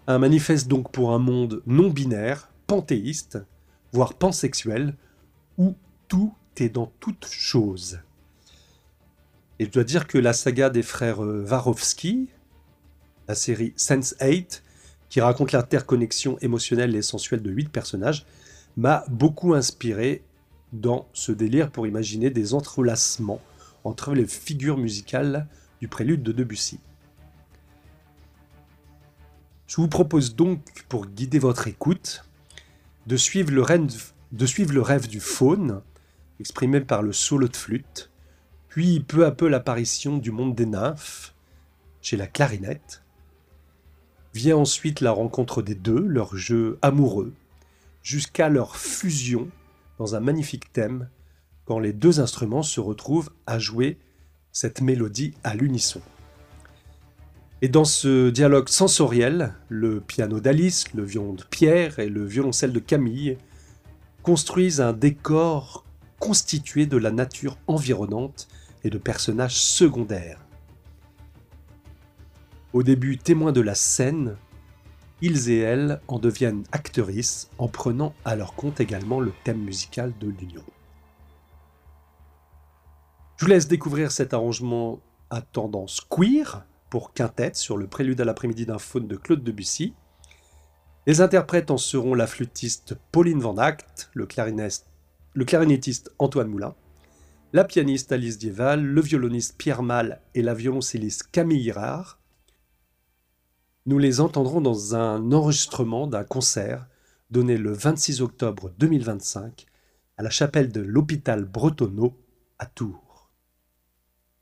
Un manifeste donc pour un monde non binaire, panthéiste, voire pansexuel, où tout est dans toute chose. Et je dois dire que la saga des frères Warowski, la série Sense8, qui raconte l'interconnexion émotionnelle et sensuelle de 8 personnages, m'a beaucoup inspiré dans ce délire pour imaginer des entrelacements entre les figures musicales du prélude de Debussy. Je vous propose donc, pour guider votre écoute, de suivre le rêve du faune, exprimé par le solo de flûte, puis peu à peu l'apparition du monde des nymphes, chez la clarinette. Vient ensuite la rencontre des deux, leur jeu amoureux, jusqu'à leur fusion dans un magnifique thème, quand les deux instruments se retrouvent à jouer cette mélodie à l'unisson. Et dans ce dialogue sensoriel, le piano d'Alice, le violon de Pierre et le violoncelle de Camille construisent un décor constitué de la nature environnante et de personnages secondaires. Au début témoins de la scène, ils et elles en deviennent actrices en prenant à leur compte également le thème musical de l'union. Je vous laisse découvrir cet arrangement à tendance queer pour quintette sur le prélude à l'après-midi d'un faune de Claude Debussy. Les interprètes en seront la flûtiste Pauline Van Agt, le clarinettiste Antoine Moulin, la pianiste Alice Dieval, le violoniste Pierre Mal et la violoncelliste Camille Girard. Nous les entendrons dans un enregistrement d'un concert donné le 26 octobre 2025 à la chapelle de l'Hôpital Bretonneau à Tours.